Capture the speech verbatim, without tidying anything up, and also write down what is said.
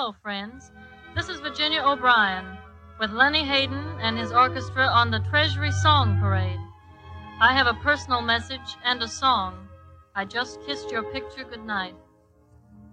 Hello, friends. This is Virginia O'Brien with Lenny Hayden and his orchestra on the Treasury Song Parade. I have a personal message and a song. I just kissed your picture goodnight.